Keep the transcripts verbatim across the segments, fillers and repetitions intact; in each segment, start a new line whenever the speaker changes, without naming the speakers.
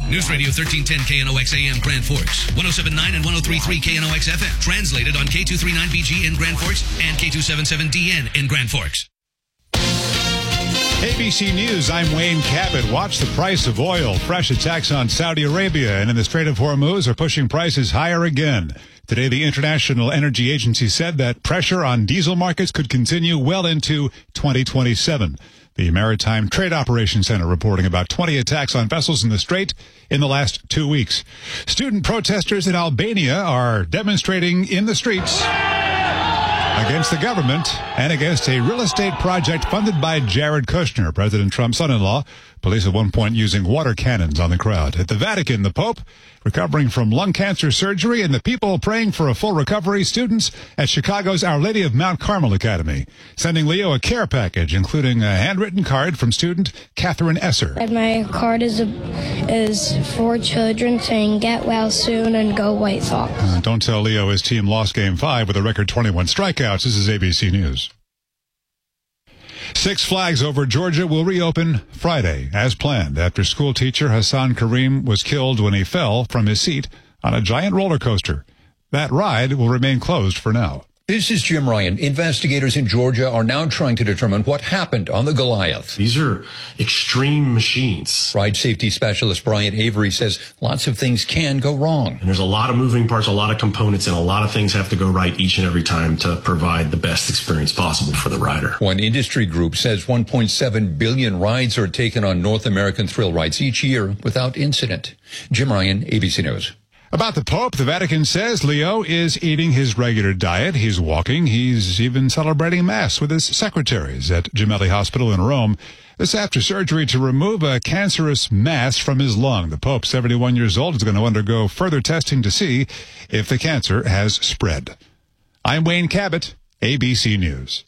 News Radio thirteen ten K N O X A M Grand Forks, one oh seven point nine and one oh three point three K N O X F M. Translated on K two thirty-nine B G in Grand Forks and K two seventy-seven D N in Grand Forks.
A B C News, I'm Wayne Cabot. Watch the price of oil. Fresh attacks on Saudi Arabia and in the Strait of Hormuz are pushing prices higher again. Today, the International Energy Agency said that pressure on diesel markets could continue well into twenty twenty-seven. The Maritime Trade Operations Center reporting about twenty attacks on vessels in the Strait in the last two weeks. Student protesters in Albania are demonstrating in the streets against the government and against a real estate project funded by Jared Kushner, President Trump's son-in-law. Police at one point using water cannons on the crowd. At the Vatican, the Pope recovering from lung cancer surgery and the people praying for a full recovery. Students at Chicago's Our Lady of Mount Carmel Academy sending Leo a care package, including a handwritten card from student Catherine Esser.
And my card is a, is for children saying, "Get well soon and go White Sox."
Uh, don't tell Leo his team lost Game five with a record twenty-one strikeouts. This is A B C News. Six Flags over Georgia will reopen Friday, as planned, after school teacher Hassan Kareem was killed when he fell from his seat on a giant roller coaster. That ride will remain closed for now.
This is Jim Ryan. Investigators in Georgia are now trying to determine what happened on the Goliath.
These are extreme machines.
Ride safety specialist Brian Avery says lots of things can go wrong.
And there's a lot of moving parts, a lot of components, and a lot of things have to go right each and every time to provide the best experience possible for the rider.
One industry group says one point seven billion rides are taken on North American thrill rides each year without incident. Jim Ryan, A B C News.
About the Pope, the Vatican says Leo is eating his regular diet. He's walking. He's even celebrating Mass with his secretaries at Gemelli Hospital in Rome. This after surgery to remove a cancerous mass from his lung. The Pope, seventy-one years old, is going to undergo further testing to see if the cancer has spread. I'm Wayne Cabot, A B C News.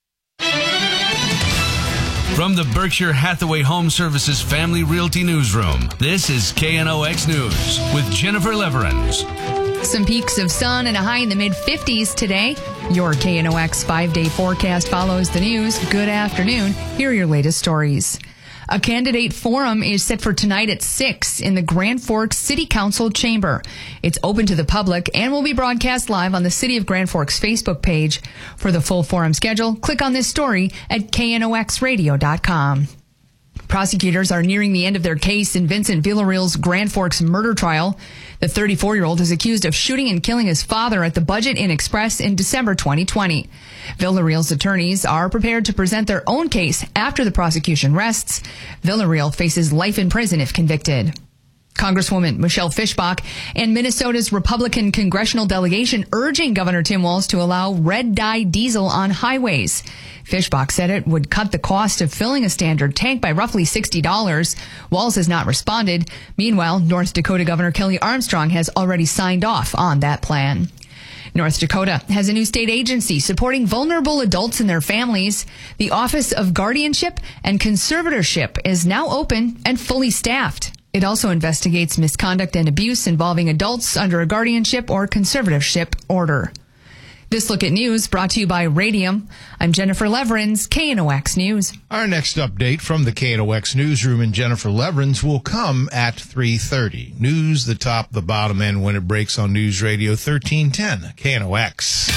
From the Berkshire Hathaway Home Services Family Realty Newsroom, this is K N O X News with Jennifer Leverins.
Some peaks of sun and a high in the mid-fifties today. Your K N O X five-day forecast follows the news. Good afternoon. Here are your latest stories. A candidate forum is set for tonight at six in the Grand Forks City Council chamber. It's open to the public and will be broadcast live on the City of Grand Forks Facebook page. For the full forum schedule, click on this story at K N O X radio dot com. Prosecutors are nearing the end of their case in Vincent Villarreal's Grand Forks murder trial. The thirty-four-year-old is accused of shooting and killing his father at the Budget Inn Express in December twenty twenty. Villarreal's attorneys are prepared to present their own case after the prosecution rests. Villarreal faces life in prison if convicted. Congresswoman Michelle Fischbach and Minnesota's Republican congressional delegation urging Governor Tim Walz to allow red dye diesel on highways. Fischbach said it would cut the cost of filling a standard tank by roughly sixty dollars. Walz has not responded. Meanwhile, North Dakota Governor Kelly Armstrong has already signed off on that plan. North Dakota has a new state agency supporting vulnerable adults and their families. The Office of Guardianship and Conservatorship is now open and fully staffed. It also investigates misconduct and abuse involving adults under a guardianship or conservatorship order. This Look at News brought to you by Radium. I'm Jennifer Leverins, K N O X News.
Our next update from the K N O X Newsroom and Jennifer Leverins will come at three thirty. News, the top, the bottom, and when it breaks on News Radio thirteen ten, K N O X.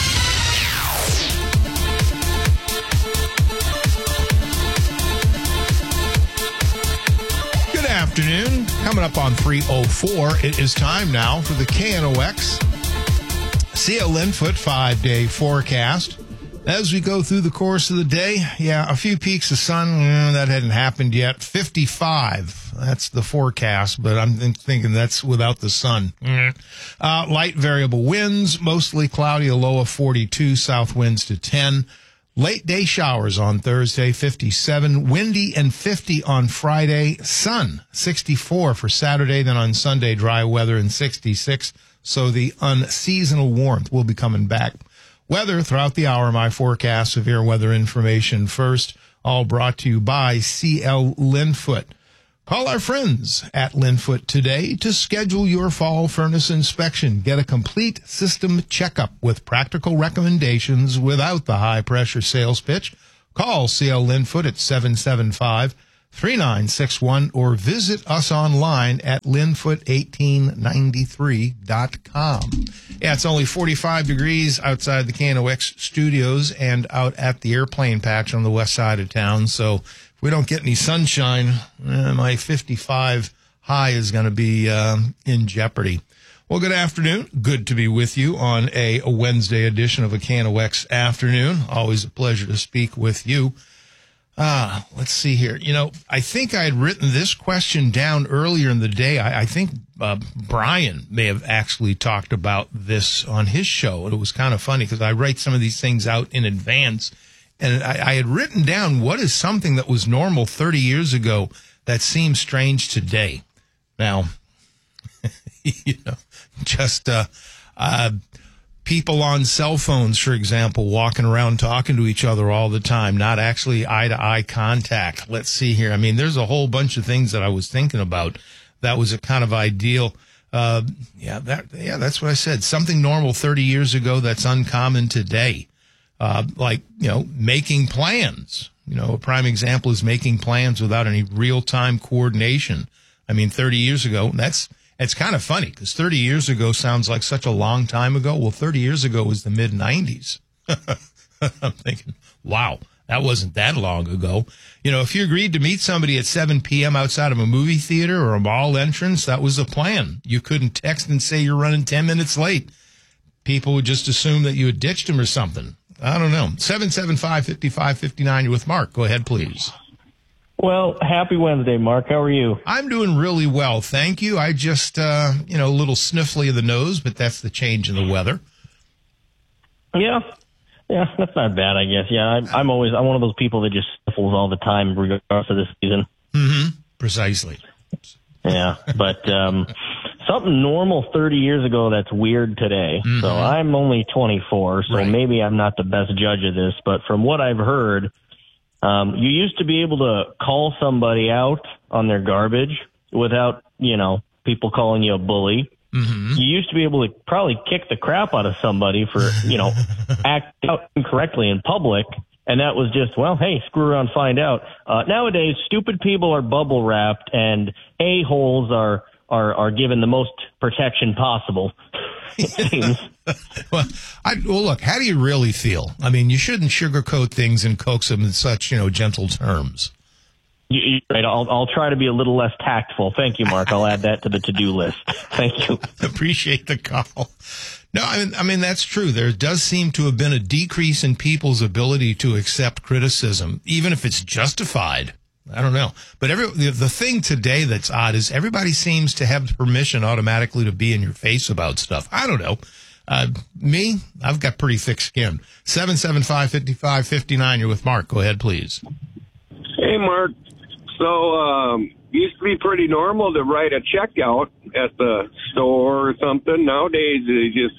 Good afternoon. Coming up on three oh four, it is time now for the K N O X C L Linfoot five-day forecast. As we go through the course of the day, yeah, a few peaks of sun, mm, that hadn't happened yet. fifty-five, that's the forecast, but I'm thinking that's without the sun. Mm. Uh, light variable winds, mostly cloudy, a low of forty-two, south winds to ten. Late day showers on Thursday, fifty-seven. Windy and fifty on Friday. Sun, sixty-four for Saturday. Then on Sunday, dry weather and sixty-six. So the unseasonal warmth will be coming back. Weather throughout the hour, my forecast, severe weather information first, all brought to you by C L Linfoot. Call our friends at Linfoot today to schedule your fall furnace inspection. Get a complete system checkup with practical recommendations without the high-pressure sales pitch. Call C L Linfoot at seven seven five, three nine six one, or visit us online at linfoot eighteen ninety-three dot com. Yeah, it's only forty-five degrees outside the K N O X studios and out at the airplane patch on the west side of town. So if we don't get any sunshine, eh, my fifty-five high is going to be uh, in jeopardy. Well, good afternoon. Good to be with you on a, a Wednesday edition of a K N O X Afternoon. Always a pleasure to speak with you. Ah, let's see here. You know, I think I had written this question down earlier in the day. I, I think uh, Brian may have actually talked about this on his show. And it was kind of funny because I write some of these things out in advance. And I, I had written down what is something that was normal thirty years ago that seems strange today. Now, you know, just uh, uh, people on cell phones, for example, walking around talking to each other all the time, not actually eye-to-eye contact. Let's see here. I mean, there's a whole bunch of things that I was thinking about that was a kind of ideal. Uh, yeah, that yeah, that's what I said. Something normal thirty years ago that's uncommon today. Uh, like, you know, making plans. You know, a prime example is making plans without any real-time coordination. I mean, thirty years ago, that's it's kind of funny because thirty years ago sounds like such a long time ago. Well, thirty years ago was the mid nineties. I'm thinking, wow, that wasn't that long ago. You know, if you agreed to meet somebody at seven p.m. outside of a movie theater or a mall entrance, that was the plan. You couldn't text and say you're running ten minutes late. People would just assume that you had ditched them or something. I don't know. seven seven five, five five five nine, you're with Mark. Go ahead, please.
Well, happy Wednesday, Mark. How are you?
I'm doing really well, thank you. I just, uh, you know, a little sniffly of the nose, but that's the change in the weather.
Yeah. Yeah, that's not bad, I guess. Yeah, I'm, I'm always, I'm one of those people that just sniffles all the time, regardless of the season.
Mm-hmm. Precisely.
Yeah, but um, something normal thirty years ago that's weird today. Mm-hmm. So I'm only twenty-four, so right. Maybe I'm not the best judge of this, but from what I've heard, um, you used to be able to call somebody out on their garbage without, you know, people calling you a bully. Mm-hmm. You used to be able to probably kick the crap out of somebody for, you know, acting out incorrectly in public. And that was just, well, hey, screw around, find out. Uh, nowadays, stupid people are bubble wrapped and a-holes are, are, are given the most protection possible. It seems.
well, I, well, look, how do you really feel? I mean, you shouldn't sugarcoat things and coax them in such, you know, gentle terms.
You're right. I'll, I'll try to be a little less tactful. Thank you, Mark. I'll add that to the to-do list. Thank you.
Appreciate the call. No, I mean, I mean, that's true. There does seem to have been a decrease in people's ability to accept criticism, even if it's justified. I don't know. But every the, the thing today that's odd is everybody seems to have permission automatically to be in your face about stuff. I don't know. Uh, me, I've got pretty thick skin. seven seven five, five five five nine, you're with Mark. Go ahead, please.
Hey, Mark. So, um, used to be pretty normal to write a check out at the store or something. Nowadays, they just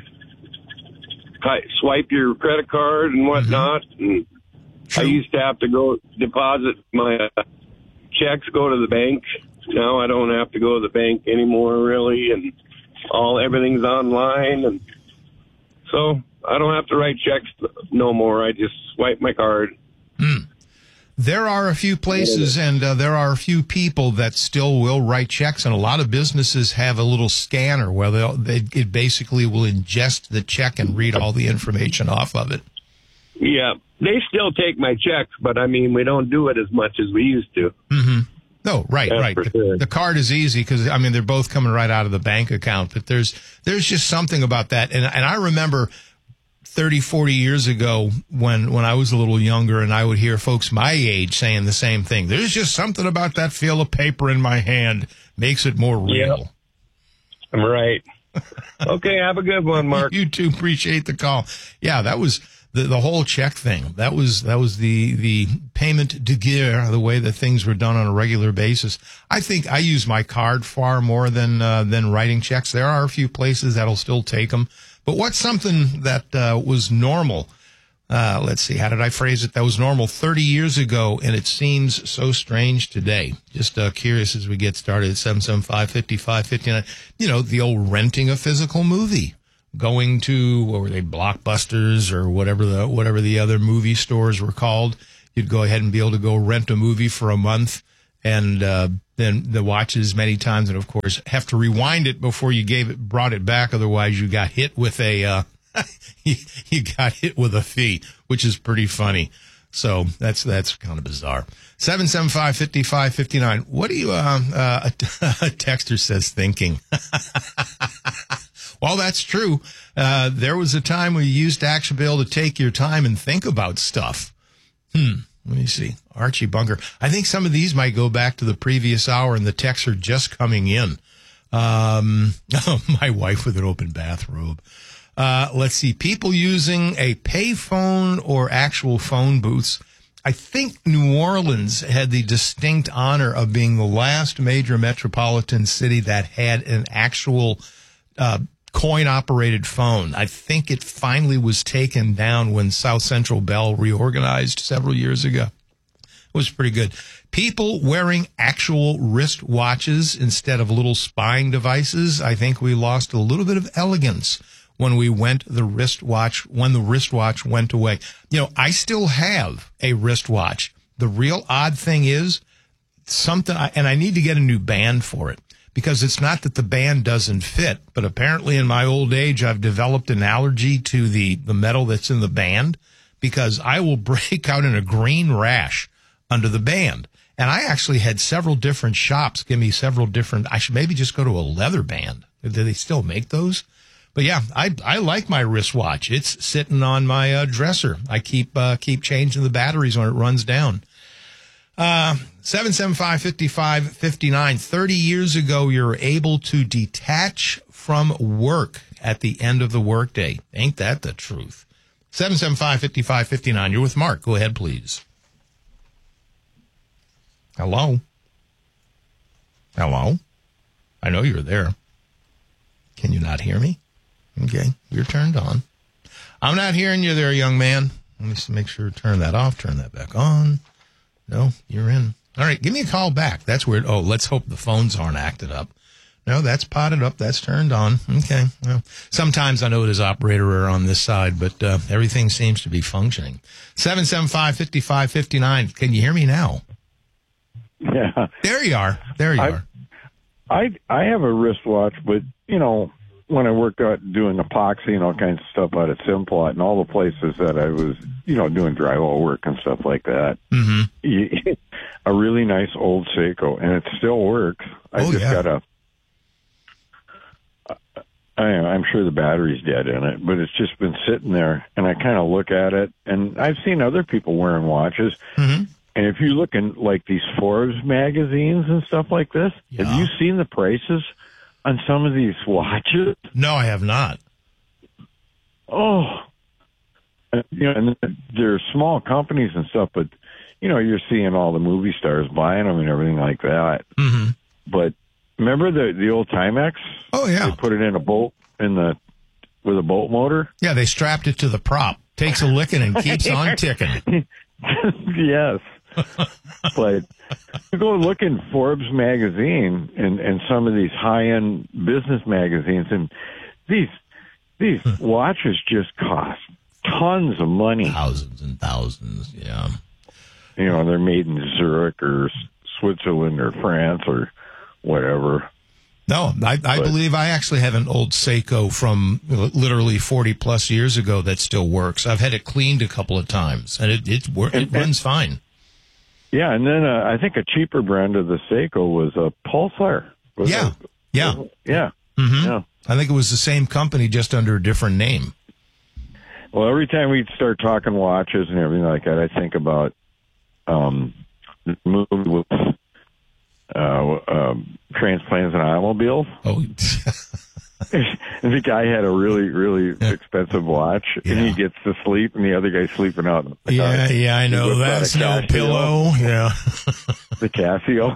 swipe your credit card and whatnot. Mm-hmm. And I used to have to go deposit my uh, checks, go to the bank. Now I don't have to go to the bank anymore, really, and all everything's online. And so I don't have to write checks no more. I just swipe my card.
Mm. There are a few places and uh, there are a few people that still will write checks, and a lot of businesses have a little scanner where they'll, they it basically will ingest the check and read all the information off of it.
Yeah, they still take my checks, but I mean, we don't do it as much as we used to.
Mm-hmm. No, right,
That's
right.
for
The,
sure.
the card is easy because, I mean, they're both coming right out of the bank account, but there's there's just something about that. And, and I remember thirty, forty years ago when, when I was a little younger and I would hear folks my age saying the same thing. There's just something about that feel of paper in my hand makes it more real.
Yep. I'm right. Okay, have a good one, Mark.
You too. Appreciate the call. Yeah, that was the the whole check thing. That was that was the the payment de guerre, the way that things were done on a regular basis. I think I use my card far more than uh, than writing checks. There are a few places that'll still take them. But what's something that uh, was normal? Uh, let's see, how did I phrase it? That was normal thirty years ago, and it seems so strange today. Just uh, curious as we get started at seven seven five, five five five nine. You know, the old renting a physical movie, going to, what were they, Blockbusters or whatever the whatever the other movie stores were called. you'd go ahead and be able to go rent a movie for a month and uh, then the watch it as many times, and of course have to rewind it before you gave it brought it back. Otherwise, you got hit with a uh, you, you got hit with a fee, which is pretty funny. So that's that's kind of bizarre. seven seven five, five five five nine. What do you, uh, uh, a, a texter says thinking? Well, that's true. Uh, there was a time when you used to actually be able to take your time and think about stuff. Hmm. Let me see. Archie Bunker. I think some of these might go back to the previous hour, and the texts are just coming in. Um, oh, my wife with an open bathrobe. Uh, let's see. People using a payphone or actual phone booths. I think New Orleans had the distinct honor of being the last major metropolitan city that had an actual uh, coin-operated phone. I think it finally was taken down when South Central Bell reorganized several years ago. It was pretty good. People wearing actual wrist watches instead of little spying devices. I think we lost a little bit of elegance when we went the wristwatch, when the wristwatch went away. You know, I still have a wristwatch. The real odd thing is something, and I need to get a new band for it, because it's not that the band doesn't fit, but apparently in my old age, I've developed an allergy to the, the metal that's in the band, because I will break out in a green rash under the band. And I actually had several different shops give me several different, I should maybe just go to a leather band. Do they still make those? But yeah, I I like my wristwatch. It's sitting on my uh, dresser. I keep uh, keep changing the batteries when it runs down. Uh, seven seven five, five five five nine. thirty years ago, you were able to detach from work at the end of the workday. Ain't that the truth? seven seven five, five five five nine. You're with Mark. Go ahead, please. Hello? Hello? I know you're there. Can you not hear me? Okay, you're turned on. I'm not hearing you there, young man. Let me just make sure to turn that off, turn that back on. No, you're in. All right, give me a call back. That's weird. Oh, let's hope the phones aren't acted up. No, that's potted up. That's turned on. Okay. Well, sometimes I know it is operator error on this side, but uh, everything seems to be functioning. seven seven five, five five five nine. Can you hear me now?
Yeah.
There you are. There you
I,
are.
I I have a wristwatch, but, you know, when I worked out doing epoxy and all kinds of stuff out at Simplot and all the places that I was, you know, doing drywall work and stuff like that, mm-hmm. a really nice old Seiko, and it still works. I
oh,
just
yeah.
got a, I, I'm sure the battery's dead in it, but it's just been sitting there, and I kind of look at it, and I've seen other people wearing watches, mm-hmm. and if you look in, like, these Forbes magazines and stuff like this, yeah. have you seen the prices on some of these watches?
No, I have not.
Oh, you know, and they're small companies and stuff, but, you know, you're seeing all the movie stars buying them and everything like that. Mm-hmm. But remember the the old Timex?
Oh, yeah.
They put it in a boat in the with a boat motor?
Yeah, they strapped it to the prop. Takes a licking and keeps on ticking.
Yes. But you go look in Forbes magazine and, and some of these high-end business magazines, and these these watches just cost tons of money.
Thousands and thousands, yeah.
You know, they're made in Zurich or Switzerland or France or whatever.
No, I, I but, believe I actually have an old Seiko from literally forty plus years ago that still works. I've had it cleaned a couple of times, and it it, it, it runs fine.
Yeah, and then uh, I think a cheaper brand of the Seiko was a Pulsar. Was
yeah,
it,
yeah,
was, yeah,
mm-hmm.
yeah.
I think it was the same company, just under a different name.
Well, every time we start talking watches and everything like that, I think about um, the movie with uh, um, Transplants and Automobiles.
Oh.
The guy had a really, really yeah. expensive watch, yeah. and he gets to sleep, and the other guy's sleeping out. The
yeah, car. yeah, I know. That's no pillow. Yeah.
The Casio.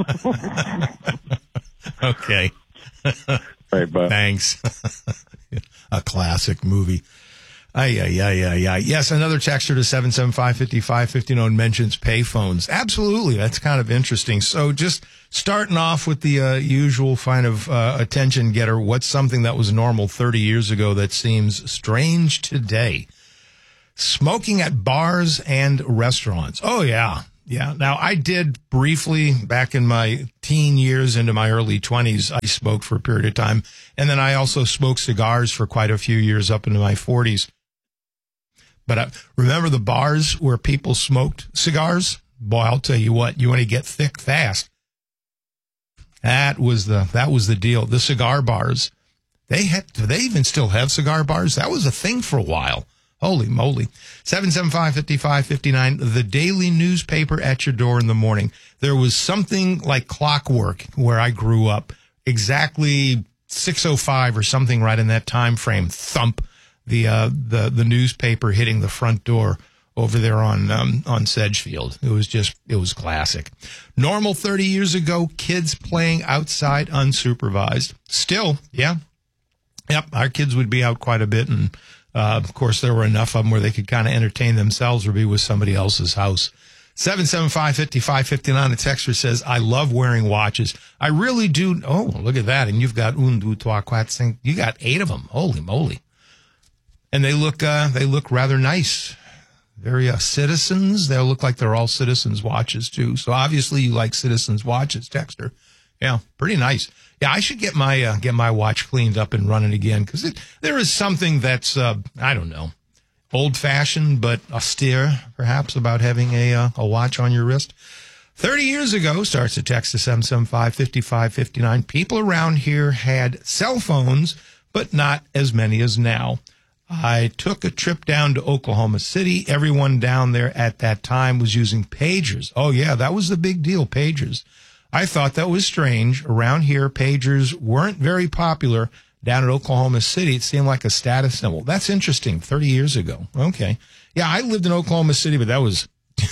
Okay.
Right, but
thanks. A classic movie. Ay, ay, ay, ay, ay. Yes, another texter to seven seven five, five five five nine mentions payphones. Absolutely. That's kind of interesting. So just starting off with the uh, usual kind of uh, attention getter, what's something that was normal thirty years ago that seems strange today? Smoking at bars and restaurants. Oh, yeah. Yeah. Now, I did briefly back in my teen years into my early twenties. I smoked for a period of time. And then I also smoked cigars for quite a few years up into my forties. But I remember the bars where people smoked cigars? Boy, I'll tell you what, you want to get thick fast. That was the that was the deal. The cigar bars. They had do they even still have cigar bars? That was a thing for a while. Holy moly. seven seven five, five five five nine, the daily newspaper at your door in the morning. There was something like clockwork where I grew up. Exactly six oh five or something right in that time frame. Thump. The uh, the the newspaper hitting the front door over there on um, on Sedgefield. It was just it was classic. Normal thirty years ago, kids playing outside unsupervised. Still, yeah, yep. Our kids would be out quite a bit, and uh, of course there were enough of them where they could kind of entertain themselves or be with somebody else's house. seven seven five, five five five nine, a texter says, I love wearing watches. I really do. Oh, look at that. And you've got un, deux, trois, quatre, cinq. You got eight of them. Holy moly. And they look, uh, they look rather nice. Very, uh, Citizens. They'll look like they're all Citizens watches too. So obviously you like Citizens watches, texter. Yeah, pretty nice. Yeah, I should get my, uh, get my watch cleaned up and running again. Cause it, there is something that's, uh, I don't know, old fashioned, but austere perhaps about having a, uh, a watch on your wrist. thirty years ago, starts the text to seven seven five, five five five nine. People around here had cell phones, but not as many as now. I took a trip down to Oklahoma City. Everyone down there at that time was using pagers. Oh, yeah, that was the big deal, pagers. I thought that was strange. Around here, pagers weren't very popular. Down at Oklahoma City, it seemed like a status symbol. That's interesting, thirty years ago. Okay. Yeah, I lived in Oklahoma City, but that was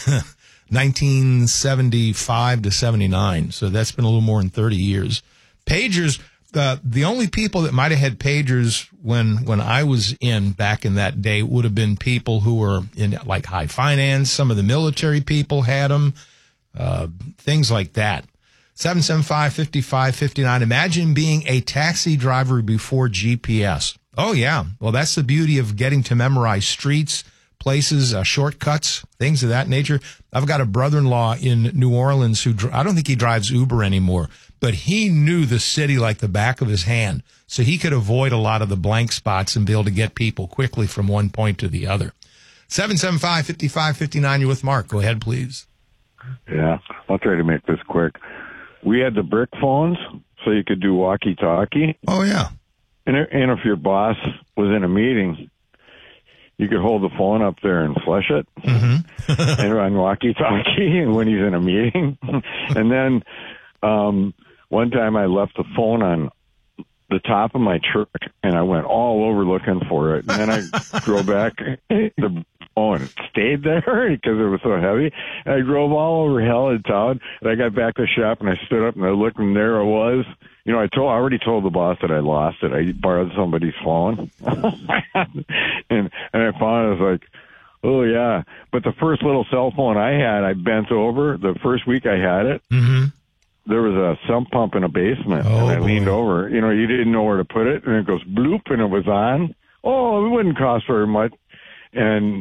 nineteen seventy-five to seventy-nine, so that's been a little more than thirty years. Pagers... Uh, the only people that might have had pagers when when I was in back in that day would have been people who were in like high finance. Some of the military people had them, uh, things like that. seven seven five, five five five nine. Imagine being a taxi driver before G P S. Oh, yeah. Well, that's the beauty of getting to memorize streets, places, uh, shortcuts, things of that nature. I've got a brother-in-law in New Orleans who, I don't think he drives Uber anymore, but he knew the city like the back of his hand, so he could avoid a lot of the blank spots and be able to get people quickly from one point to the other. seven seven five, five five five nine, you're with Mark. Go ahead, please.
Yeah, I'll try to make this quick. We had the brick phones, so you could do walkie-talkie.
Oh, yeah.
And, and if your boss was in a meeting, you could hold the phone up there and flush it mm-hmm. and run walkie-talkie when he's in a meeting. And then um, one time I left the phone on the top of my truck, and I went all over looking for it. And then I drove back the phone. It stayed there because it was so heavy. And I drove all over hell in town, and I got back to the shop, and I stood up, and I looked, and there it was. You know, I told, I already told the boss that I lost it. I borrowed somebody's phone. and and I found it, I was like, oh, yeah. But the first little cell phone I had, I bent over. The first week I had it, mm-hmm. there was a sump pump in a basement, oh, and I boy. leaned over. You know, you didn't know where to put it, and it goes bloop, and it was on. Oh, it wouldn't cost very much. And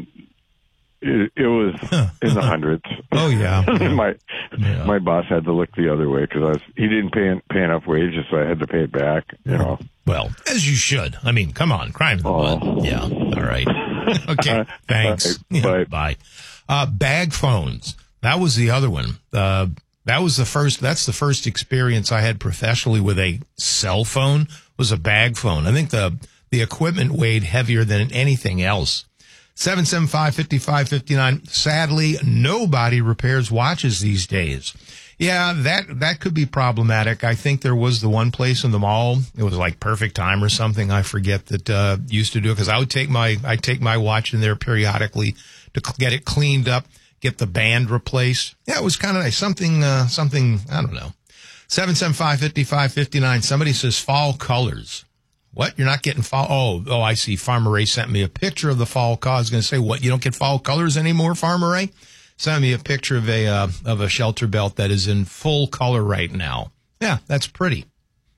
it, it was in the hundreds.
Oh, yeah. yeah.
my
yeah.
my boss had to look the other way because I was he didn't pay pay enough wages, so I had to pay it back. You yeah. know.
Well, as you should. I mean, come on, crime. Oh. Yeah. All right. Okay. Thanks.
Right. Bye.
Yeah, bye. Uh, bag phones. That was the other one. Uh, that was the first. That's the first experience I had professionally with a cell phone. Was a bag phone. I think the the equipment weighed heavier than anything else. seven seven five, five five five nine. Sadly, nobody repairs watches these days. Yeah, that that could be problematic. I think there was the one place in the mall. It was like Perfect Time or something. I forget that uh, used to do it because I would take my I take my watch in there periodically to get it cleaned up, get the band replaced. Yeah, it was kind of nice. Something uh, something I don't know. seven seven five, five five five nine. Somebody says fall colors. What? You're not getting fall? Oh, oh, I see. Farmer Ray sent me a picture of the fall colors. I was going to say, what? You don't get fall colors anymore, Farmer Ray? Sent me a picture of a uh, of a shelter belt that is in full color right now. Yeah, that's pretty.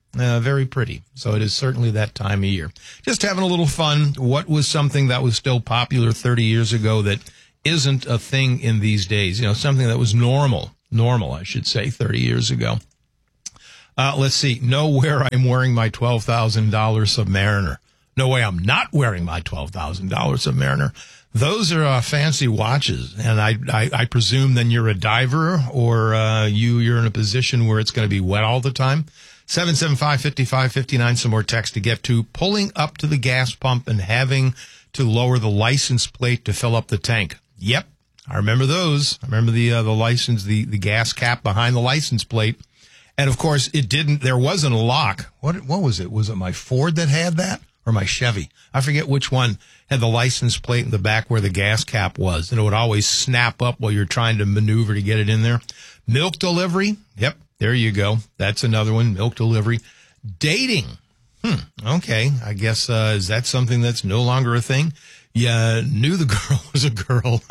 Uh, very pretty. So it is certainly that time of year. Just having a little fun. What was something that was still popular thirty years ago that isn't a thing in these days? You know, something that was normal, normal, I should say, thirty years ago. Uh, let's see. Know where I'm wearing my twelve thousand dollars Submariner. No way I'm not wearing my twelve thousand dollars Submariner. Those are uh, fancy watches, and I, I I presume then you're a diver, or uh, you you're in a position where it's going to be wet all the time. seven seven five, five five five nine. Some more text to get to. Pulling up to the gas pump and having to lower the license plate to fill up the tank. Yep, I remember those. I remember the uh, the license, the the gas cap behind the license plate, and of course it didn't. There wasn't a lock. What what was it? Was it my Ford that had that, or my Chevy? I forget which one had the license plate in the back where the gas cap was, and it would always snap up while you're trying to maneuver to get it in there. Milk delivery. Yep, there you go. That's another one. Milk delivery. Dating. Hmm. Okay. I guess, uh, is that something that's no longer a thing? Yeah. Knew the girl was a girl.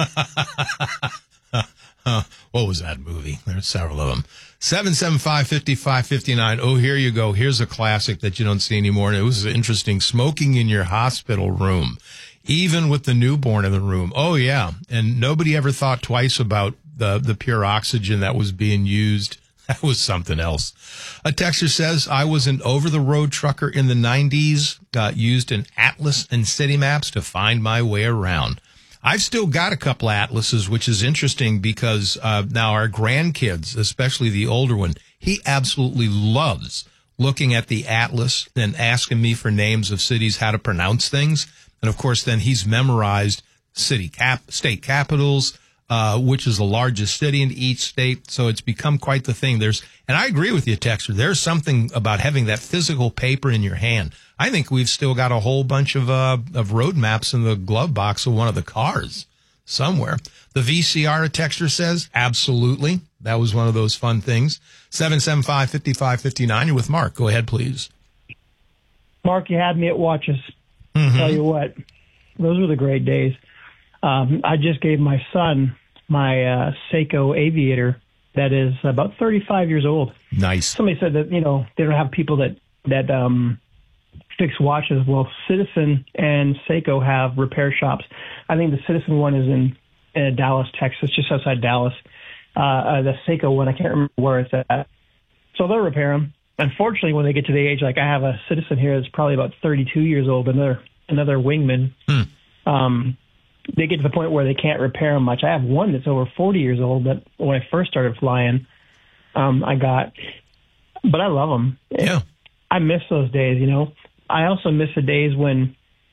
uh, what was that movie? There's several of them. seven seven five, five five five nine. Oh, here you go. Here's a classic that you don't see anymore. And it was interesting. Smoking in your hospital room, even with the newborn in the room. Oh, yeah. And nobody ever thought twice about the, the pure oxygen that was being used. That was something else. A texter says, I was an over-the-road trucker in the nineties, uh, used an atlas and city maps to find my way around. I've still got a couple atlases, which is interesting because uh, now our grandkids, especially the older one, he absolutely loves looking at the atlas and asking me for names of cities, how to pronounce things. And, of course, then he's memorized city cap, state capitals, uh, which is the largest city in each state. So it's become quite the thing. There's, and I agree with you, Texter. There's something about having that physical paper in your hand. I think we've still got a whole bunch of, uh, of road maps in the glove box of one of the cars somewhere. The V C R, a texter says, absolutely. That was one of those fun things. seven seven five, five five five nine. You're with Mark. Go ahead, please.
Mark, you had me at watches.
Mm-hmm.
Tell you what, those were the great days. Um, I just gave my son my uh, Seiko Aviator that is about thirty-five years old.
Nice.
Somebody said that, you know, they don't have people that, that um, fix watches. Well, Citizen and Seiko have repair shops. I think the Citizen one is in, in Dallas, Texas, just outside Dallas. Uh, uh, the Seiko one, I can't remember where it's at. So they'll repair them. Unfortunately, when they get to the age, like I have a Citizen here that's probably about thirty-two years old, another another wingman.
Hmm.
Um, they get to the point where they can't repair them much. I have one that's over forty years old that when I first started flying, um, I got, but I love them.
Yeah.
I miss those days, you know. I also miss the days when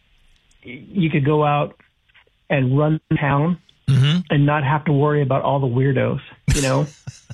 you could go out and run town
mm-hmm.
and not have to worry about all the weirdos, you know.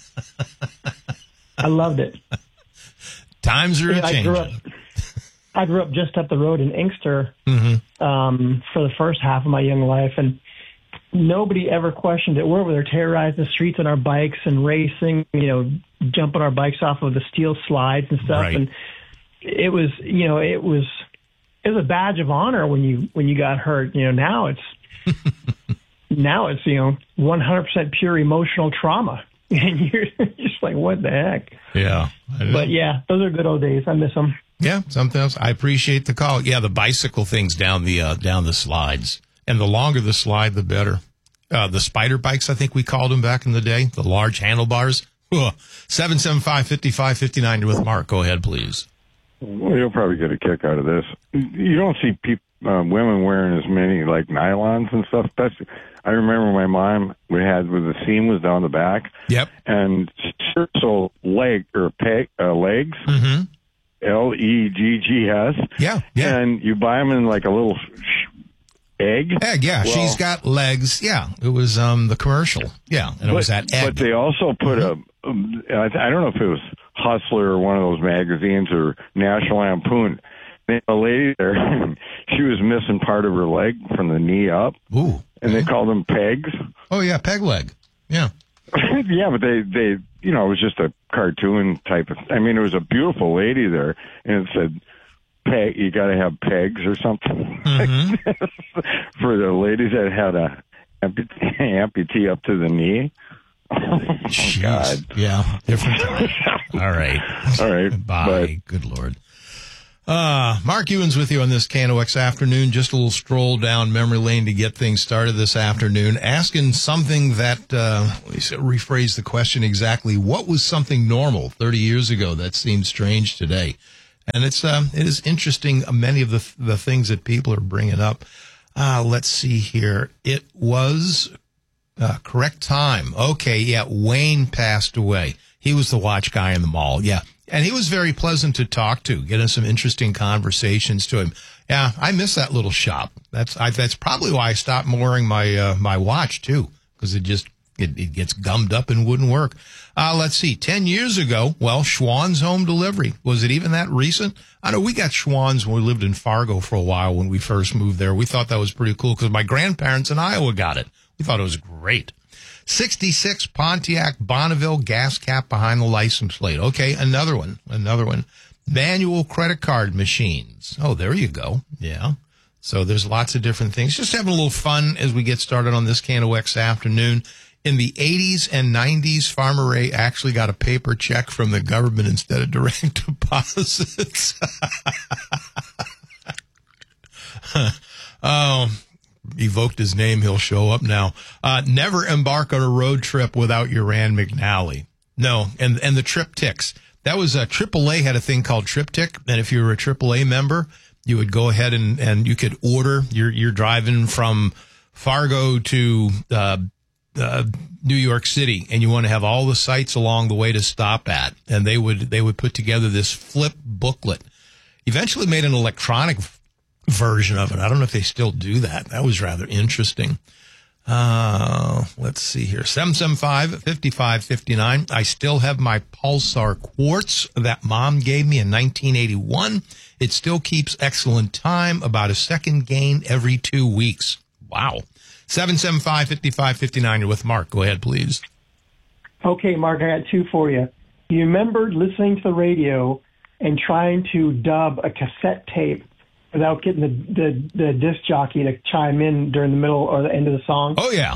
I loved it.
Times are
you know, I grew
changing.
up, I grew up just up the road in Inkster
mm-hmm.
um, for the first half of my young life, and nobody ever questioned it. We're over there terrorizing the streets on our bikes and racing, you know, jumping our bikes off of the steel slides and stuff.
Right.
And it was, you know, it was it was a badge of honor when you when you got hurt. You know, now it's now it's you know one hundred percent pure emotional trauma, and you're just like, what the heck?
Yeah.
But yeah, those are good old days. I miss them.
Yeah, something else. I appreciate the call. Yeah, the bicycle things down the uh, down the slides, and the longer the slide, the better. Uh, the spider bikes, I think we called them back in the day. The large handlebars. Seven seven five fifty five fifty nine with Mark. Go ahead, please.
Well, you'll probably get a kick out of this. You don't see people, uh, women wearing as many like nylons and stuff. That's. I remember my mom we had where the seam was down the back.
Yep.
And so leg or peg uh, legs.
Mm-hmm.
L E G G S.
Yeah, yeah.
And you buy them in like a little egg.
Egg, yeah.
Well,
she's got legs. Yeah. It was um the commercial. Yeah. And it
but,
was that egg.
But they also put mm-hmm. a, um, I I don't know if it was Hustler or one of those magazines or National Lampoon. They had a lady there, she was missing part of her leg from the knee up.
Ooh.
And they called them pegs.
Oh, yeah, peg leg. Yeah.
Yeah, but they, they, you know, it was just a cartoon type of, I mean, it was a beautiful lady there, and it said, peg, you got to have pegs or something.
Mm-hmm.
For the ladies that had a amputee, amputee up to the knee.
Jeez. God. Yeah, different time. All right.
All right.
Bye.
Bye.
Good Lord. Uh, Mark Ewens with you on this K N O X afternoon. Just a little stroll down memory lane to get things started this afternoon. Asking something that, uh, let me rephrase the question exactly. What was something normal thirty years ago that seems strange today? And it's, um, it is interesting, uh, many of the, the things that people are bringing up. Uh, let's see here. It was, uh, correct time. Okay. Yeah. Wayne passed away. He was the watch guy in the mall. Yeah. And he was very pleasant to talk to, getting some interesting conversations to him. Yeah, I miss that little shop. That's I, that's probably why I stopped wearing my uh, my watch too, because it just it, it gets gummed up and wouldn't work. Uh, let's see, ten years ago, well, Schwann's Home Delivery. Was it even that recent? I know we got Schwann's when we lived in Fargo for a while when we first moved there. We thought that was pretty cool because my grandparents in Iowa got it. We thought it was great. sixty-six Pontiac Bonneville gas cap behind the license plate. Okay, another one, another one. Manual credit card machines. Oh, there you go. Yeah. So there's lots of different things. Just having a little fun as we get started on this K N O X afternoon. In the eighties and nineties, Farmer Ray actually got a paper check from the government instead of direct deposits. Oh, evoked his name. He'll show up now. Uh, never embark on a road trip without your Rand McNally. No. And, and the triptychs. That was a triple A had a thing called Triptych. And if you were a triple A member, you would go ahead and, and you could order. You're, you're driving from Fargo to, uh, uh, New York City, and you want to have all the sites along the way to stop at. And they would, they would put together this flip booklet. Eventually made an electronic version of it. I don't know if they still do that. That was rather interesting. Uh, let's see here. seven seven five, five five five nine. I still have my Pulsar quartz that Mom gave me in nineteen eighty-one. It still keeps excellent time, about a second gain every two weeks. Wow. seven seven five, five five five nine. You're with Mark. Go ahead, please.
Okay, Mark, I got two for you. You remember listening to the radio and trying to dub a cassette tape without getting the, the, the disc jockey to chime in during the middle or the end of the song?
Oh, yeah.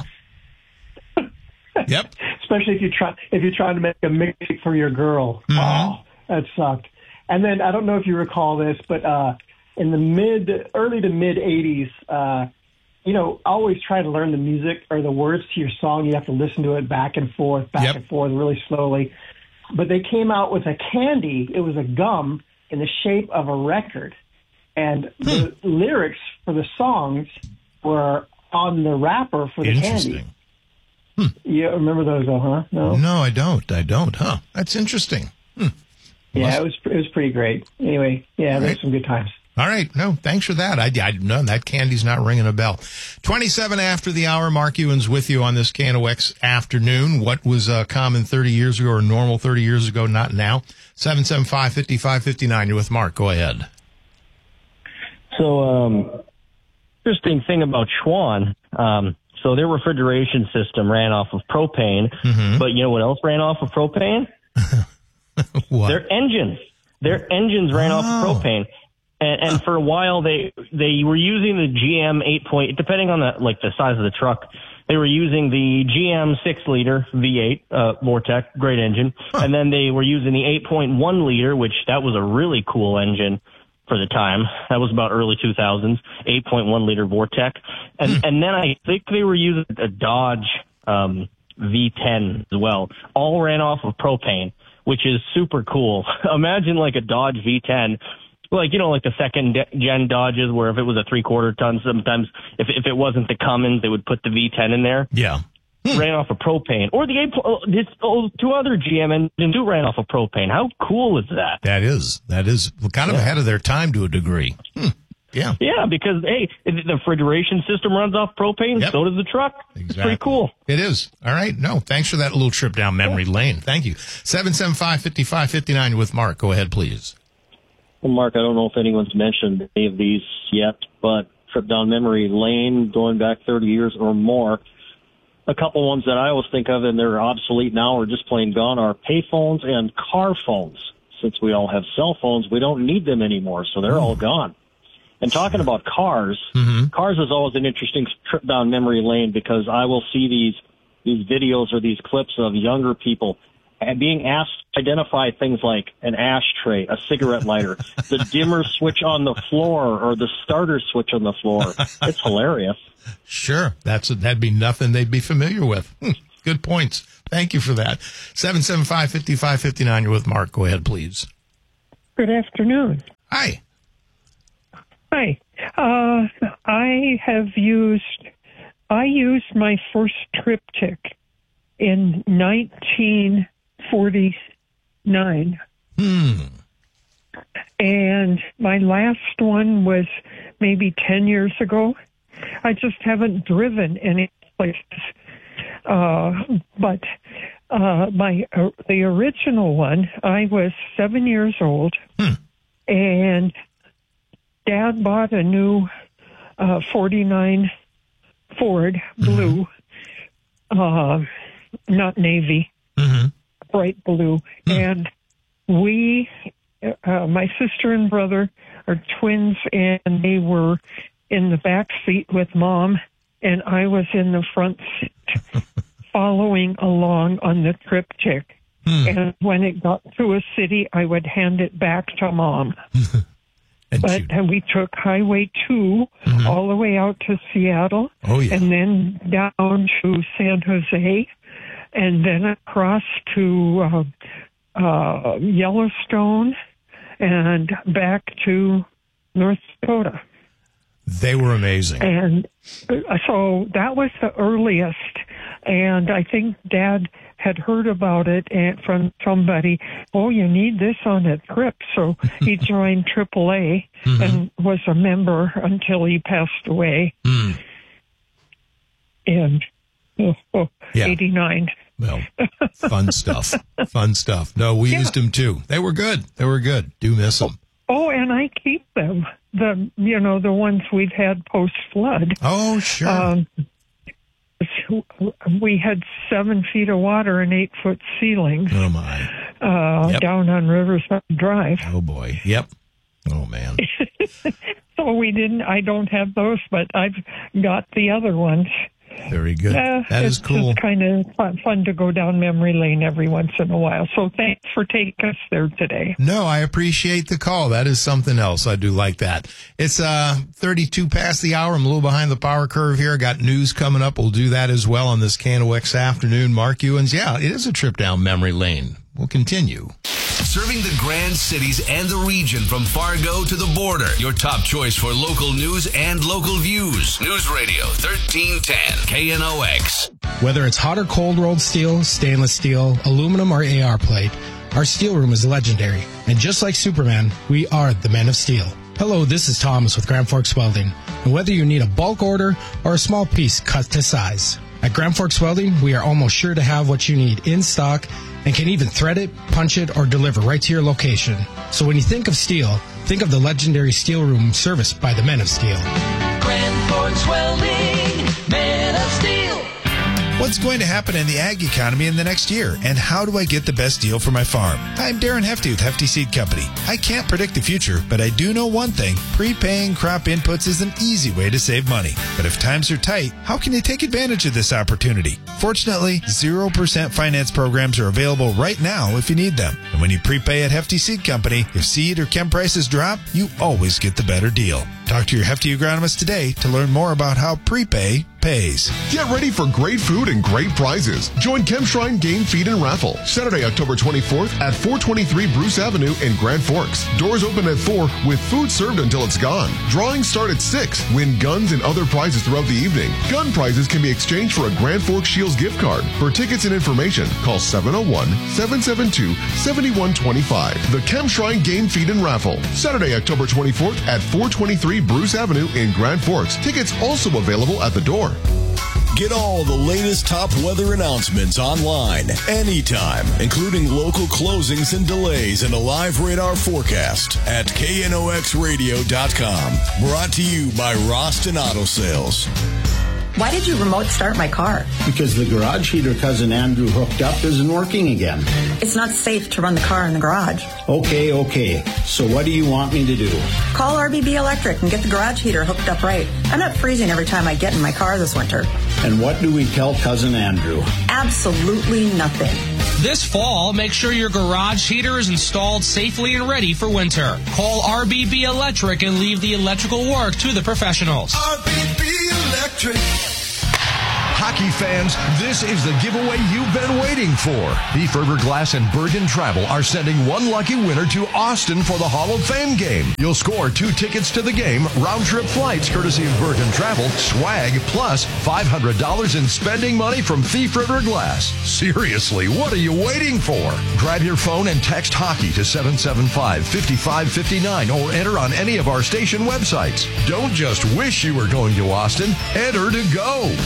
Yep.
Especially if you try if you're trying to make a mixtape for your girl.
Mm-hmm.
Oh, that sucked. And then I don't know if you recall this, but uh, in the mid, early to mid eighties, uh, you know, always try to learn the music or the words to your song. You have to listen to it back and forth, back
Yep.
and forth, really slowly. But they came out with a candy. It was a gum in the shape of a record. And the lyrics for the songs were on the wrapper for the
Interesting.
candy. Hmm. You remember those, though, huh? No,
No, I don't. I don't, huh? That's interesting. Hmm.
Yeah,
Must-
it was it was pretty great. Anyway, yeah, there's
Right.
some good times.
All right. No, thanks for that. I, I no, that candy's not ringing a bell. twenty-seven after the hour. Mark Ewens with you on this K N O X afternoon. What was uh, common thirty years ago or normal thirty years ago, not now? seven seven five, five five five nine. You're with Mark. Go ahead.
So, um, interesting thing about Schwann, um, so their refrigeration system ran off of propane,
Mm-hmm.
but you know what else ran off of propane?
What?
Their engines. Their engines ran
Oh.
off of propane. And, and for a while, they they were using the G M eight point, depending on the like the size of the truck, they were using the G M six liter V eight uh, Vortec, great engine,
Huh.
and then they were using the eight point one liter, which that was a really cool engine for the time. That was about early two thousands, eight point one liter Vortec, and
Hmm.
and then I think they were using a Dodge um, V ten as well. All ran off of propane, which is super cool. Imagine like a Dodge V ten. Like, you know, like the second gen Dodges where if it was a three quarter ton, sometimes if if it wasn't the Cummins, they would put the V ten in there.
Yeah.
Ran off of propane. Or the eight, oh, this, oh, two other G M engines do ran off of propane. How cool is that?
That is. That is kind of
Yeah.
ahead of their time to a degree. Hmm. Yeah.
Yeah, because, hey, the refrigeration system runs off propane,
Yep.
so does the truck. It's pretty cool.
It is. All right. No, thanks for that little trip down memory lane. Thank you. seven seven five, five five five nine with Mark. Go ahead, please.
Well, Mark, I don't know if anyone's mentioned any of these yet, but trip down memory lane going back thirty years or more. A couple ones that I always think of, and they're obsolete now or just plain gone, are payphones and car phones. Since we all have cell phones, we don't need them anymore, so they're all gone. And talking about cars,
Mm-hmm.
cars is always an interesting trip down memory lane because I will see these these videos or these clips of younger people being asked to identify things like an ashtray, a cigarette lighter, the dimmer switch on the floor, or the starter switch on the floor. It's hilarious.
Sure. That's that'd be nothing they'd be familiar with. Good points. Thank you for that. seven seven five, five five five nine. You're with Mark. Go ahead, please.
Good afternoon.
Hi.
Hi. Uh, I have used, I used my first triptych in nineteen forty-nine.
Hmm.
And my last one was maybe ten years ago. I just haven't driven any places. Uh, but uh, my uh, the original one, I was seven years old,
hmm.
and Dad bought a new uh, forty-nine Ford blue, mm-hmm. uh, not navy,
mm-hmm.
bright blue, mm-hmm. and we, uh, my sister and brother, are twins, and they were in the back seat with Mom, and I was in the front seat following along on the triptych.
Hmm.
And when it got to a city, I would hand it back to Mom. But you... we took Highway two mm-hmm. all the way out to Seattle,
oh, yeah.
and then down to San Jose, and then across to uh, uh, Yellowstone, and back to North Dakota.
They were amazing.
And so that was the earliest. And I think Dad had heard about it and from somebody. Oh, you need this on a trip. So he joined triple A mm-hmm. and was a member until he passed away
mm.
in oh, oh,
yeah.
eighty-nine.
Well, fun stuff. Fun stuff. No, we yeah. used them too. They were good. They were good. Do miss them.
Oh, and I keep them. The you know the ones we've had post flood.
Oh, sure.
Um, we had seven feet of water and eight foot ceilings.
Oh my!
Uh,
yep.
Down on Riverside Drive.
Oh boy! Yep. Oh man.
So we didn't. I don't have those, but I've got the other ones.
Very good.
Uh,
that is cool.
It's kind of fun, fun to go down memory lane every once in a while. So thanks for taking us there today.
No, I appreciate the call. That is something else. I do like that. It's uh thirty-two past the hour. I'm a little behind the power curve here. I got news coming up. We'll do that as well on this K N O X afternoon. Mark Ewens. Yeah, it is a trip down memory lane. We'll continue.
Serving the Grand Cities and the region from Fargo to the border. Your top choice for local news and local views. News Radio thirteen ten K N O X.
Whether it's hot or cold rolled steel, stainless steel, aluminum, or A R plate, our steel room is legendary. And just like Superman, we are the Men of Steel. Hello, this is Thomas with Grand Forks Welding. And whether you need a bulk order or a small piece cut to size, at Grand Forks Welding, we are almost sure to have what you need in stock and can even thread it, punch it, or deliver right to your location. So when you think of steel, think of the legendary steel room serviced by the Men of Steel.
Grand Forks Welding, Men of Steel.
What's going to happen in the ag economy in the next year, and how do I get the best deal for my farm? I'm Darren Hefty with Hefty Seed Company. I can't predict the future, but I do know one thing. Prepaying crop inputs is an easy way to save money. But if times are tight, how can you take advantage of this opportunity? Fortunately, zero percent finance programs are available right now if you need them. And when you prepay at Hefty Seed Company, if seed or chem prices drop, you always get the better deal. Talk to your Hefty agronomist today to learn more about how prepay pays.
Get ready for great food and great prizes. Join ChemShrine Game Feed and Raffle Saturday, October twenty-fourth at four twenty-three Bruce Avenue in Grand Forks. Doors open at four with food served until it's gone. Drawings start at six. Win guns and other prizes throughout the evening. Gun prizes can be exchanged for a Grand Forks Shields gift card. For tickets and information, call seven oh one, seven seven two, seven one two five. The ChemShrine Game Feed and Raffle Saturday, October twenty-fourth at four twenty-three Bruce Avenue in Grand Forks. Tickets also available at the door.
Get all the latest top weather announcements online, anytime, including local closings and delays and a live radar forecast at K N O X radio dot com. Brought to you by Roston Auto Sales.
Why did you remote start my car?
Because the garage heater Cousin Andrew hooked up isn't working again.
It's not safe to run the car in the garage.
Okay, okay. So what do you want me to do?
Call R B B Electric and get the garage heater hooked up right. I'm not freezing every time I get in my car this winter.
And what do we tell Cousin Andrew?
Absolutely nothing.
This fall, make sure your garage heater is installed safely and ready for winter. Call R B B Electric and leave the electrical work to the professionals.
R B B Electric.
Hockey fans, this is the giveaway you've been waiting for. Thief River Glass and Bergen Travel are sending one lucky winner to Austin for the Hall of Fame game. You'll score two tickets to the game, round-trip flights courtesy of Bergen Travel, swag, plus five hundred dollars in spending money from Thief River Glass. Seriously, what are you waiting for? Grab your phone and text hockey to seven seven five, five five five nine or enter on any of our station websites. Don't just wish you were going to Austin. Enter to go.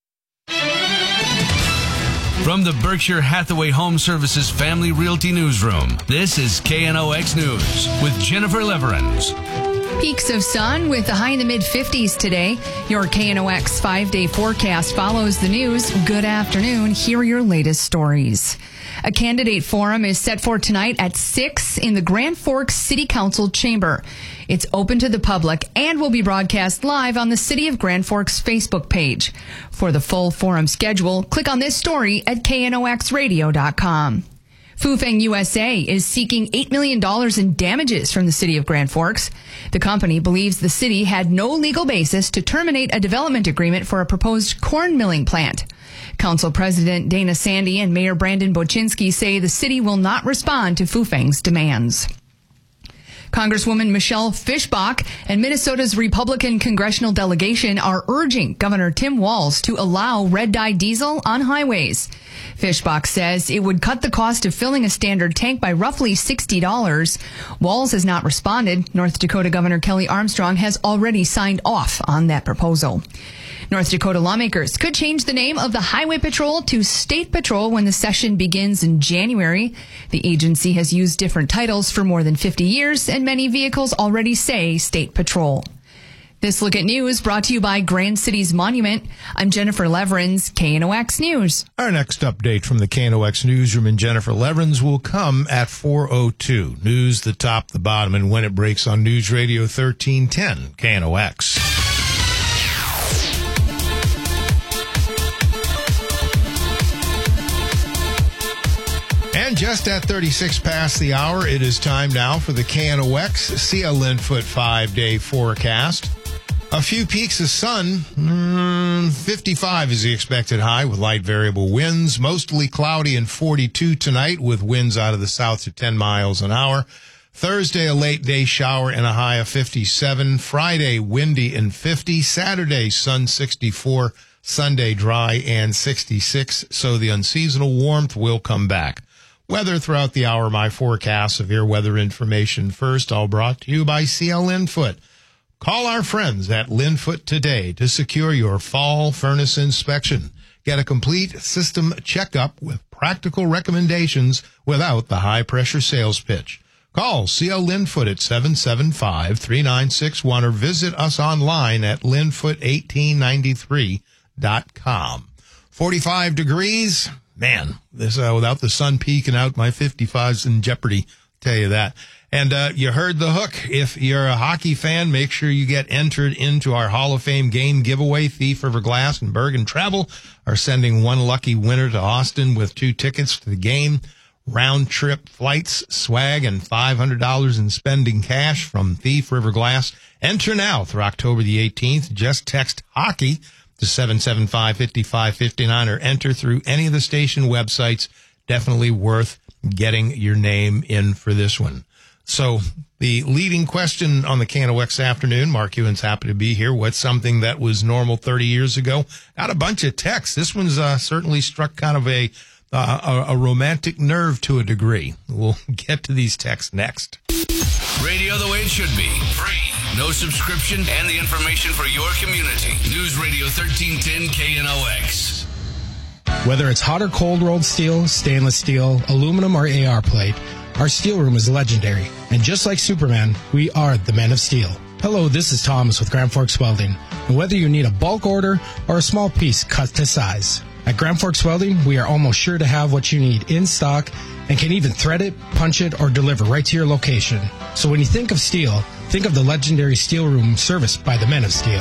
From the Berkshire Hathaway Home Services Family Realty Newsroom, this is K N O X News with Jennifer Leverins.
Peaks of sun with a high in the mid fifties today. Your K N O X five-day forecast follows the news. Good afternoon. Here are your latest stories. A candidate forum is set for tonight at six in the Grand Forks City Council chamber. It's open to the public and will be broadcast live on the City of Grand Forks Facebook page. For the full forum schedule, click on this story at K N O X radio dot com. Fufeng U S A is seeking eight million dollars in damages from the City of Grand Forks. The company believes the city had no legal basis to terminate a development agreement for a proposed corn milling plant. Council President Dana Sandy and Mayor Brandon Boczynski say the city will not respond to Fufeng's demands. Congresswoman Michelle Fischbach and Minnesota's Republican congressional delegation are urging Governor Tim Walz to allow red-dye diesel on highways. Fischbach says it would cut the cost of filling a standard tank by roughly sixty dollars. Walz has not responded. North Dakota Governor Kelly Armstrong has already signed off on that proposal. North Dakota lawmakers could change the name of the Highway Patrol to State Patrol when the session begins in January. The agency has used different titles for more than fifty years, and many vehicles already say State Patrol. This Look at News brought to you by Grand Cities Monument. I'm Jennifer Leverins, K N O X News.
Our next update from the K N O X Newsroom and Jennifer Leverins will come at four oh two. News the top, the bottom, and when it breaks on News Radio thirteen ten, K N O X. And just at thirty-six past the hour, it is time now for the K N O X C L Linfoot five-day forecast. A few peaks of sun, mm, fifty-five is the expected high with light variable winds. Mostly cloudy and forty-two tonight with winds out of the south to ten miles an hour. Thursday, a late day shower and a high of fifty-seven. Friday, windy and fifty. Saturday, sun sixty-four. Sunday, dry and sixty-six. So the unseasonal warmth will come back. Weather throughout the hour, my forecast. Severe weather information first, all brought to you by C L Linfoot. Call our friends at Linfoot today to secure your fall furnace inspection. Get a complete system checkup with practical recommendations without the high-pressure sales pitch. Call C L Linfoot at seven seven five, three nine six one or visit us online at linfoot eighteen ninety-three dot com. forty-five degrees. Man, this uh, without the sun peeking out, my fifty-five's in jeopardy, tell you that. And uh, you heard the hook. If you're a hockey fan, make sure you get entered into our Hall of Fame game giveaway. Thief River Glass and Bergen Travel are sending one lucky winner to Austin with two tickets to the game, round-trip flights, swag, and five hundred dollars in spending cash from Thief River Glass. Enter now through October the eighteenth. Just text hockey to seven seven five, five five five nine or enter through any of the station websites. Definitely worth getting your name in for this one. So the leading question on the K N O X afternoon, Mark Ewan's happy to be here. What's something that was normal thirty years ago? Got a bunch of texts. This one's uh, certainly struck kind of a, uh, a a romantic nerve to a degree. We'll get to these texts next.
Radio the way it should be. Free, no subscription, and the information for your community. News Radio thirteen ten K N O X.
Whether it's hot or cold rolled steel, stainless steel, aluminum, or A R plate, our steel room is legendary. And just like Superman, we are the Men of Steel. Hello, this is Thomas with Grand Forks Welding. And whether you need a bulk order or a small piece cut to size, at Grand Forks Welding, we are almost sure to have what you need in stock and can even thread it, punch it, or deliver right to your location. So when you think of steel, think of the legendary Steel Room serviced by the Men of Steel.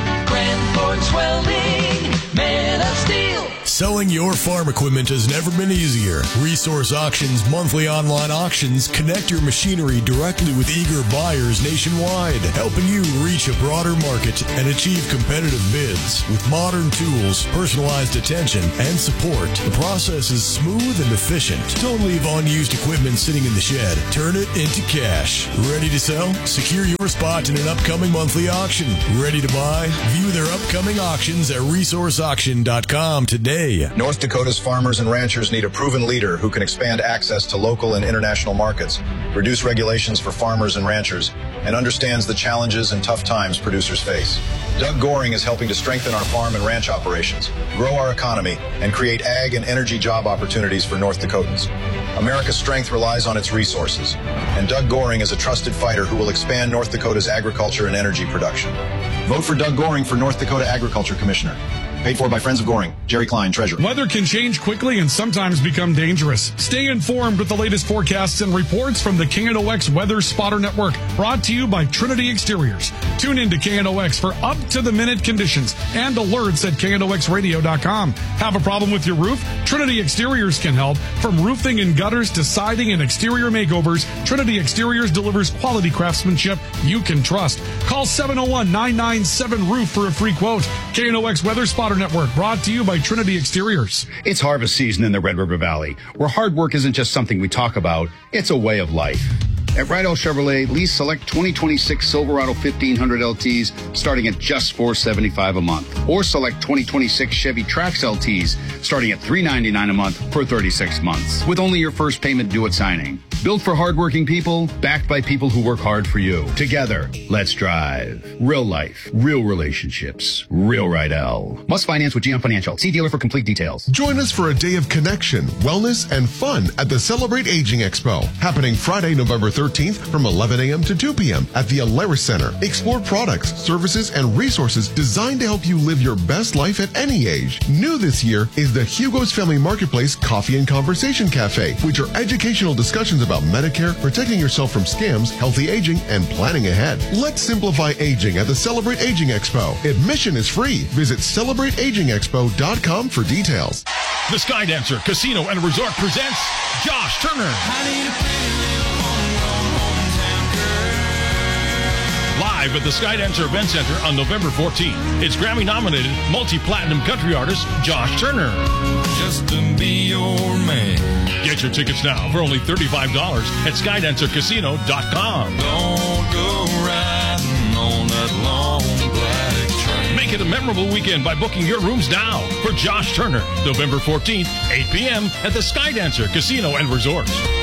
Grand Forks Welding, Men of Steel.
Selling your farm equipment has never been easier. Resource Auctions monthly online auctions connect your machinery directly with eager buyers nationwide, helping you reach a broader market and achieve competitive bids. With modern tools, personalized attention, and support, the process is smooth and efficient. Don't leave unused equipment sitting in the shed. Turn it into cash. Ready to sell? Secure your spot in an upcoming monthly auction. Ready to buy? View their upcoming auctions at resource auction dot com today.
North Dakota's farmers and ranchers need a proven leader who can expand access to local and international markets, reduce regulations for farmers and ranchers, and understands the challenges and tough times producers face. Doug Goring is helping to strengthen our farm and ranch operations, grow our economy, and create ag and energy job opportunities for North Dakotans. America's strength relies on its resources, and Doug Goring is a trusted fighter who will expand North Dakota's agriculture and energy production. Vote for Doug Goring for North Dakota Agriculture Commissioner. Paid for by Friends of Goring. Jerry Klein, Treasurer.
Weather can change quickly and sometimes become dangerous. Stay informed with the latest forecasts and reports from the K N O X Weather Spotter Network. Brought to you by Trinity Exteriors. Tune in to K N O X for up-to-the-minute conditions and alerts at K N O X radio dot com. Have a problem with your roof? Trinity Exteriors can help. From roofing and gutters to siding and exterior makeovers, Trinity Exteriors delivers quality craftsmanship you can trust. Call seven oh one, nine nine seven, roof for a free quote. K N O X Weather Spotter Network, brought to you by Trinity Exteriors.
It's harvest season in the Red River Valley, where hard work isn't just something we talk about, it's a way of life. At Rydell Chevrolet, lease select twenty twenty-six Silverado fifteen hundred L Ts starting at just four hundred seventy-five dollars a month, or select twenty twenty-six Chevy Trax L Ts starting at three hundred ninety-nine dollars a month for thirty-six months, with only your first payment due at signing. Built for hardworking people, backed by people who work hard for you. Together, let's drive. Real life, real relationships, real Rydell. Must finance with G M Financial. See dealer for complete details.
Join us for a day of connection, wellness, and fun at the Celebrate Aging Expo, happening Friday, November thirteenth from eleven a.m. to two p.m. at the Alaris Center. Explore products, services, and resources designed to help you live your best life at any age. New this year is the Hugo's Family Marketplace Coffee and Conversation Cafe, which are educational discussions about Medicare, protecting yourself from scams, healthy aging, and planning ahead. Let's simplify aging at the Celebrate Aging Expo. Admission is free. Visit celebrate aging expo dot com for details.
The Skydancer Casino and Resort presents Josh Turner. Live at the Skydancer Event Center on November fourteenth. It's Grammy-nominated multi-platinum country artist Josh Turner. Just to be your man. Get your tickets now for only thirty-five dollars at skydancer casino dot com. Don't go riding on that long black train. Make it a memorable weekend by booking your rooms now for Josh Turner, November fourteenth, eight p.m. at the Skydancer Casino and Resort.